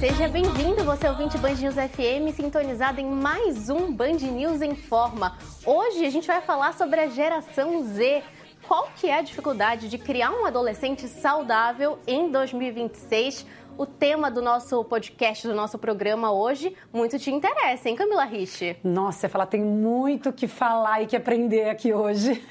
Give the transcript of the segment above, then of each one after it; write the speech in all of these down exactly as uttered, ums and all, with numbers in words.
Seja bem-vindo, você ouvinte Band News F M, sintonizado em mais um Band News em Forma. Hoje a gente vai falar sobre a geração Z. Qual que é a dificuldade de criar um adolescente saudável em dois mil e vinte e seis? O tema do nosso podcast, do nosso programa hoje, muito te interessa, hein, Camila Rich? Nossa, falar tem muito o que falar e que aprender aqui hoje.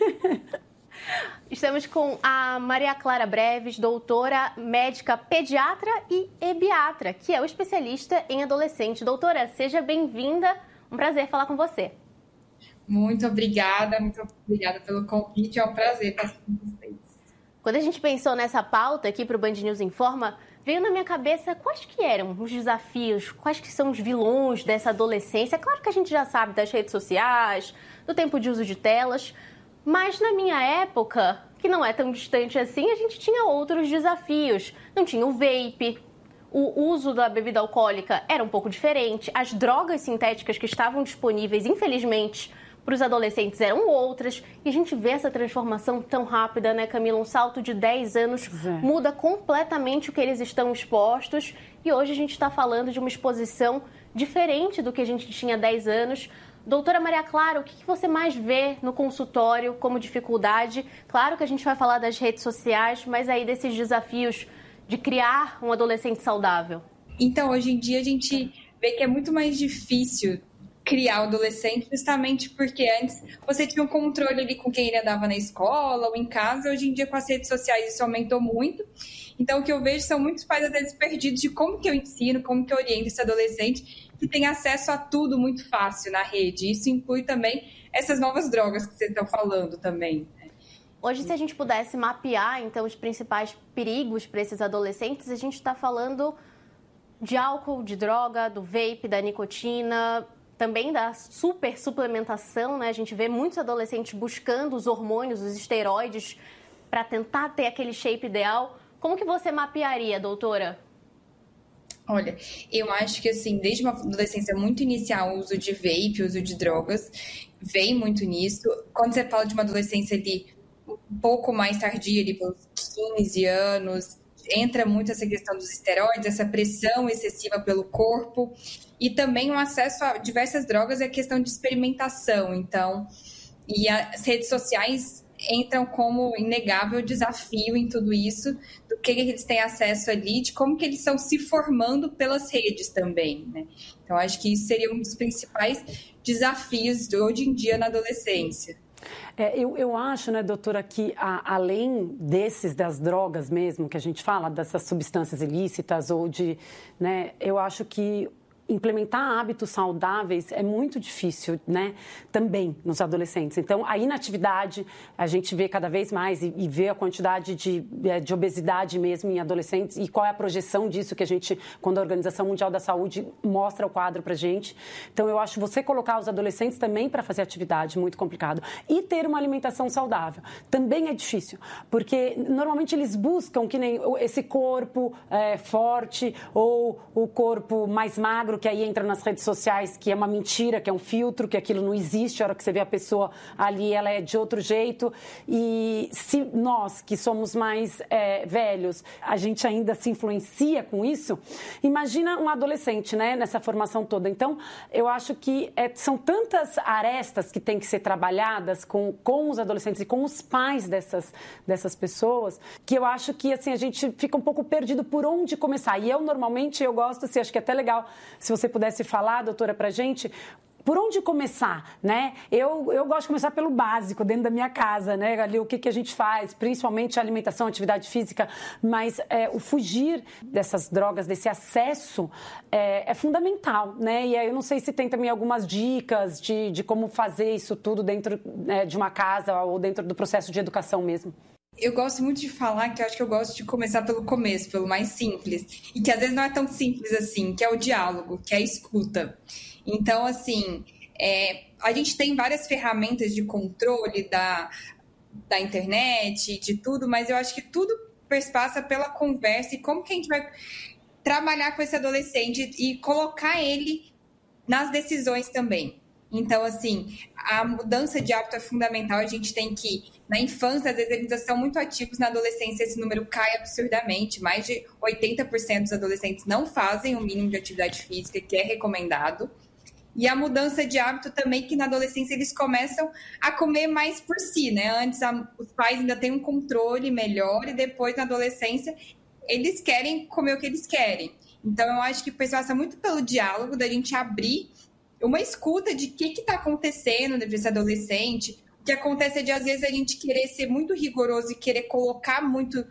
Estamos com a Maria Clara Breves, doutora médica pediatra e ebiatra, que é o especialista em adolescente. Doutora, seja bem-vinda. Um prazer falar com você. Muito obrigada, muito obrigada pelo convite. É um prazer estar com vocês. Quando a gente pensou nessa pauta aqui para o Band News Informa, veio na minha cabeça quais que eram os desafios, quais que são os vilões dessa adolescência. Claro que a gente já sabe das redes sociais, do tempo de uso de telas, mas na minha época, que não é tão distante assim, a gente tinha outros desafios. Não tinha o vape, o uso da bebida alcoólica era um pouco diferente, as drogas sintéticas que estavam disponíveis, infelizmente, para os adolescentes eram outras, e a gente vê essa transformação tão rápida, né, Camila? Um salto de dez anos é. muda completamente o que eles estão expostos, e hoje a gente está falando de uma exposição diferente do que a gente tinha há dez anos. Doutora Maria Clara, o que você mais vê no consultório como dificuldade? Claro que a gente vai falar das redes sociais, mas aí desses desafios de criar um adolescente saudável. Então, hoje em dia a gente vê que é muito mais difícil criar o adolescente, justamente porque antes você tinha um controle ali com quem ele andava na escola ou em casa. Hoje em dia, com as redes sociais, isso aumentou muito. Então, o que eu vejo são muitos pais, às vezes, perdidos de como que eu ensino, como que eu oriento esse adolescente, que tem acesso a tudo muito fácil na rede. Isso inclui também essas novas drogas que vocês estão falando também. Hoje, se a gente pudesse mapear, então, os principais perigos para esses adolescentes, a gente está falando de álcool, de droga, do vape, da nicotina, também da super suplementação, né? A gente vê muitos adolescentes buscando os hormônios, os esteroides, para tentar ter aquele shape ideal. Como que você mapearia, doutora? Olha, eu acho que, assim, desde uma adolescência muito inicial, o uso de vape, o uso de drogas, vem muito nisso. Quando você fala de uma adolescência ali um pouco mais tardia, ali pelos quinze anos, entra muito essa questão dos esteroides, essa pressão excessiva pelo corpo, e também o acesso a diversas drogas é questão de experimentação. Então, e as redes sociais entram como inegável desafio em tudo isso, do que eles têm acesso ali, de como que eles estão se formando pelas redes também, né? Então, acho que isso seria um dos principais desafios de hoje em dia na adolescência. É, eu, eu acho, né, doutora, que a, além desses, das drogas mesmo, que a gente fala, dessas substâncias ilícitas ou de, né, eu acho que implementar hábitos saudáveis é muito difícil, né, também nos adolescentes. Então, a inatividade, a gente vê cada vez mais e, e vê a quantidade de, de obesidade mesmo em adolescentes e qual é a projeção disso que a gente, quando a Organização Mundial da Saúde mostra o quadro pra gente. Então, eu acho você colocar os adolescentes também para fazer atividade muito complicado. E ter uma alimentação saudável também é difícil, porque normalmente eles buscam que nem esse corpo é, forte ou o corpo mais magro, que aí entra nas redes sociais, que é uma mentira, que é um filtro, que aquilo não existe. A hora que você vê a pessoa ali, ela é de outro jeito. E se nós, que somos mais é, velhos, a gente ainda se influencia com isso, imagina um adolescente, né, nessa formação toda. Então, eu acho que é, são tantas arestas que têm que ser trabalhadas com, com os adolescentes e com os pais dessas, dessas pessoas, que eu acho que, assim, a gente fica um pouco perdido por onde começar. E eu, normalmente, eu gosto, assim, acho que é até legal, se você pudesse falar, doutora, pra gente, por onde começar, né? Eu, eu gosto de começar pelo básico, dentro da minha casa, né? Ali, o que, que a gente faz, principalmente a alimentação, a atividade física, mas é, o fugir dessas drogas, desse acesso, é, é fundamental, né? E aí eu não sei se tem também algumas dicas de, de como fazer isso tudo dentro, né, de uma casa ou dentro do processo de educação mesmo. Eu gosto muito de falar que eu acho que eu gosto de começar pelo começo, pelo mais simples. E que às vezes não é tão simples assim, que é o diálogo, que é a escuta. Então, assim, é, a gente tem várias ferramentas de controle da, da internet, de tudo, mas eu acho que tudo passa pela conversa e como que a gente vai trabalhar com esse adolescente e colocar ele nas decisões também. Então, assim, a mudança de hábito é fundamental, a gente tem que na infância, às vezes eles já são muito ativos, na adolescência esse número cai absurdamente, mais de oitenta por cento dos adolescentes não fazem o mínimo de atividade física que é recomendado. E a mudança de hábito também, que na adolescência eles começam a comer mais por si, né? Antes a, os pais ainda têm um controle melhor e depois na adolescência eles querem comer o que eles querem. Então eu acho que passa muito pelo diálogo, da gente abrir uma escuta de o que está acontecendo nesse adolescente. O que acontece é de às vezes a gente querer ser muito rigoroso e querer colocar muito,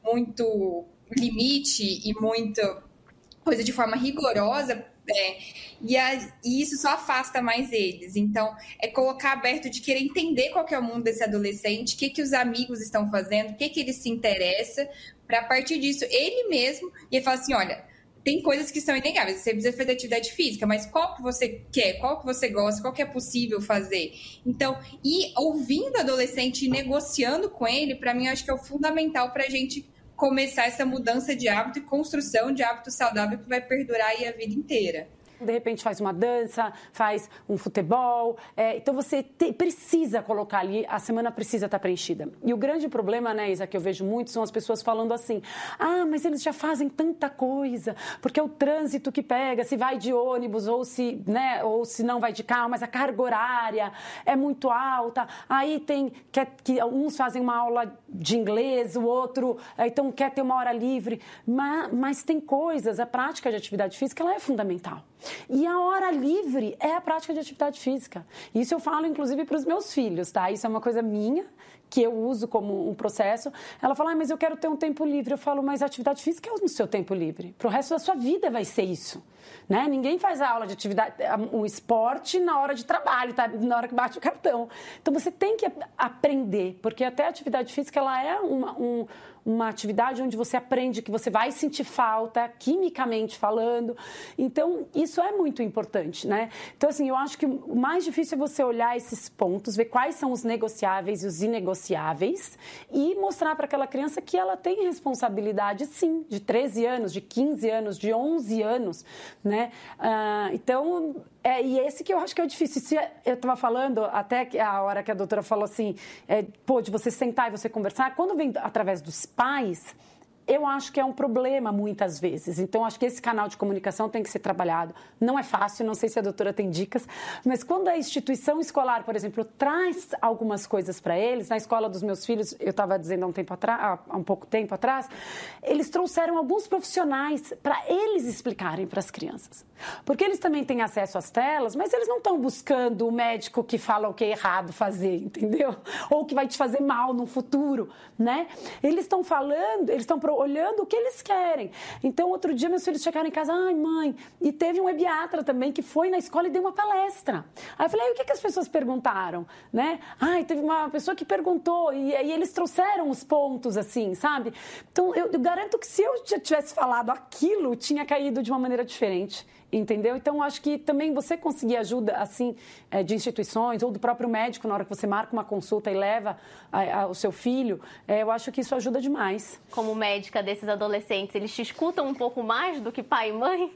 muito limite e muita coisa de forma rigorosa. É, e, a, e isso só afasta mais eles. Então, é colocar aberto de querer entender qual que é o mundo desse adolescente, o que, que os amigos estão fazendo, o que, que ele se interessa, para a partir disso, ele mesmo, e ele fala assim, olha, tem coisas que são inegáveis, você precisa fazer atividade física, mas qual que você quer, qual que você gosta, qual que é possível fazer. Então, e ouvindo o adolescente e negociando com ele, para mim, eu acho que é o fundamental para a gente começar essa mudança de hábito e construção de hábito saudável que vai perdurar aí a vida inteira. De repente faz uma dança, faz um futebol. É, então você te, precisa colocar ali, a semana precisa estar preenchida. E o grande problema, né, Isa, que eu vejo muito, são as pessoas falando assim, ah, mas eles já fazem tanta coisa, porque é o trânsito que pega, se vai de ônibus ou se, né, ou se não vai de carro, mas a carga horária é muito alta. Aí tem, quer, que uns fazem uma aula de inglês, o outro, então quer ter uma hora livre. Mas, mas tem coisas, a prática de atividade física, ela é fundamental. E a hora livre é a prática de atividade física. Isso eu falo, inclusive, para os meus filhos, tá? Isso é uma coisa minha, que eu uso como um processo. Ela fala, ah, mas eu quero ter um tempo livre. Eu falo, mas a atividade física é no seu tempo livre. Para o resto da sua vida vai ser isso. Né? Ninguém faz a aula de atividade, um esporte na hora de trabalho, tá? Na hora que bate o cartão. Então, você tem que aprender, porque até a atividade física, ela é uma, um, uma atividade onde você aprende que você vai sentir falta, quimicamente falando. Então, isso é muito importante, né? Então, assim, eu acho que o mais difícil é você olhar esses pontos, ver quais são os negociáveis e os inegociáveis e mostrar para aquela criança que ela tem responsabilidade, sim, de treze anos, de quinze anos, de onze anos, né? Ah, então, é, e esse que eu acho que é o difícil. Se eu estava falando, até a hora que a doutora falou assim, é, pô, de você sentar e você conversar, quando vem através dos pais, eu acho que é um problema muitas vezes. Então, acho que esse canal de comunicação tem que ser trabalhado. Não é fácil, não sei se a doutora tem dicas, mas quando a instituição escolar, por exemplo, traz algumas coisas para eles, na escola dos meus filhos, eu estava dizendo há um tempo atrás, há um pouco tempo atrás, eles trouxeram alguns profissionais para eles explicarem para as crianças. Porque eles também têm acesso às telas, mas eles não estão buscando o médico que fala o que é errado fazer, entendeu? Ou que vai te fazer mal no futuro, né? Eles estão falando, eles estão olhando o que eles querem. Então, outro dia, meus filhos chegaram em casa, ai, mãe, e teve um ebiatra também que foi na escola e deu uma palestra. Aí eu falei, o que, que as pessoas perguntaram, né? Ai, teve uma pessoa que perguntou, e aí eles trouxeram os pontos, assim, sabe? Então, eu, eu garanto que se eu já tivesse falado aquilo, tinha caído de uma maneira diferente. Entendeu? Então, acho que também você conseguir ajuda, assim, de instituições ou do próprio médico na hora que você marca uma consulta e leva a, a, o seu filho, é, eu acho que isso ajuda demais. Como médica desses adolescentes, eles te escutam um pouco mais do que pai e mãe?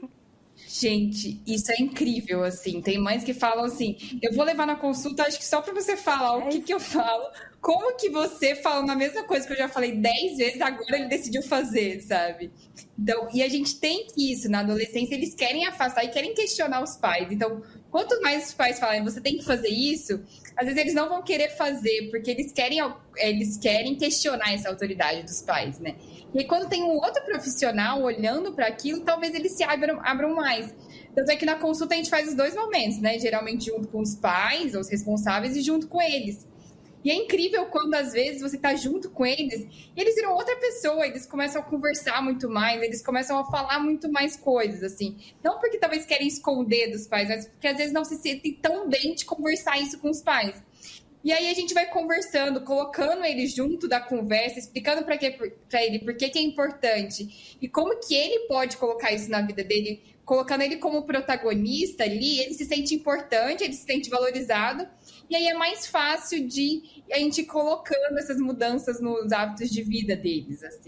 Gente, isso é incrível, assim. Tem mães que falam assim, eu vou levar na consulta, acho que só para você falar o que, que eu falo. Como que você fala na mesma coisa que eu já falei dez vezes, agora ele decidiu fazer, sabe? Então, e a gente tem que isso, na adolescência, eles querem afastar e querem questionar os pais. Então, quanto mais os pais falarem, você tem que fazer isso, às vezes eles não vão querer fazer, porque eles querem, eles querem questionar essa autoridade dos pais, né? E aí, quando tem um outro profissional olhando para aquilo, talvez eles se abram, abram mais. Tanto é que na consulta a gente faz os dois momentos, né? Geralmente junto com os pais, os responsáveis, e junto com eles. E é incrível quando, às vezes, você está junto com eles e eles viram outra pessoa, eles começam a conversar muito mais, eles começam a falar muito mais coisas, assim. Não porque talvez querem esconder dos pais, mas porque, às vezes, não se sentem tão bem de conversar isso com os pais. E aí a gente vai conversando, colocando ele junto da conversa, explicando para ele por que, que é importante e como que ele pode colocar isso na vida dele, colocando ele como protagonista ali, ele se sente importante, ele se sente valorizado, e aí é mais fácil de a gente ir colocando essas mudanças nos hábitos de vida deles, assim.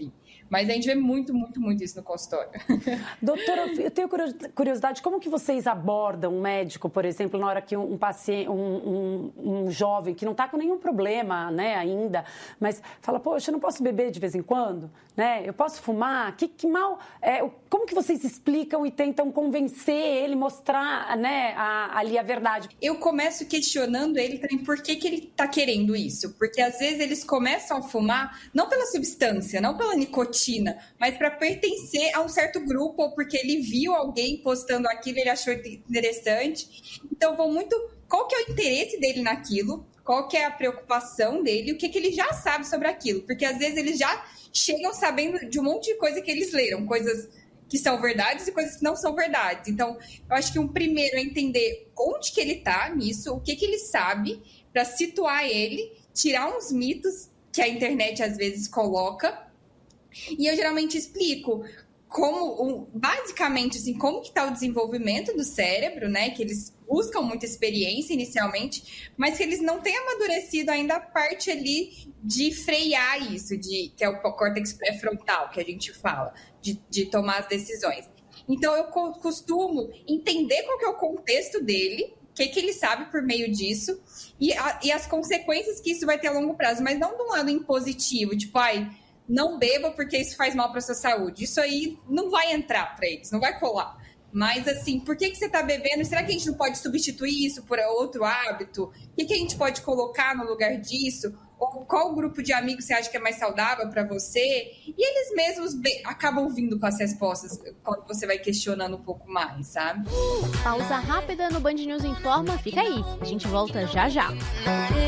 Mas a gente vê muito, muito, muito isso no consultório. Doutora, eu tenho curiosidade, como que vocês abordam um médico, por exemplo, na hora que um paciente, um, um, um jovem que não está com nenhum problema, né, ainda, mas fala, poxa, eu não posso beber de vez em quando, né? Eu posso fumar? Que, que mal... É, como que vocês explicam e tentam convencer ele, mostrar, né, a, ali a verdade? Eu começo questionando ele também por que, que ele está querendo isso. Porque às vezes eles começam a fumar, não pela substância, não pela nicotina, mas para pertencer a um certo grupo, ou porque ele viu alguém postando aquilo, ele achou interessante. Então, vão muito... Qual que é o interesse dele naquilo? Qual que é a preocupação dele? O que, que ele já sabe sobre aquilo? Porque às vezes eles já chegam sabendo de um monte de coisa que eles leram, coisas que são verdades e coisas que não são verdades. Então, eu acho que um primeiro é entender onde que ele está nisso, o que, que ele sabe, para situar ele, tirar uns mitos que a internet às vezes coloca. E eu geralmente explico como, basicamente, assim, como que está o desenvolvimento do cérebro, né? Que eles buscam muita experiência inicialmente, mas que eles não têm amadurecido ainda a parte ali de frear isso, de, que é o córtex pré-frontal, que a gente fala, de, de tomar as decisões. Então, eu costumo entender qual que é o contexto dele, o que, que ele sabe por meio disso, e, a, e as consequências que isso vai ter a longo prazo, mas não de um lado impositivo, tipo, ai, não beba porque isso faz mal para a sua saúde. Isso aí não vai entrar para eles, não vai colar. Mas, assim, por que, que você está bebendo? Será que a gente não pode substituir isso por outro hábito? O que, que a gente pode colocar no lugar disso? Ou qual grupo de amigos você acha que é mais saudável para você? E eles mesmos acabam vindo com as respostas quando você vai questionando um pouco mais, sabe? Pausa rápida no Band News Informa. Fica aí, a gente volta já já.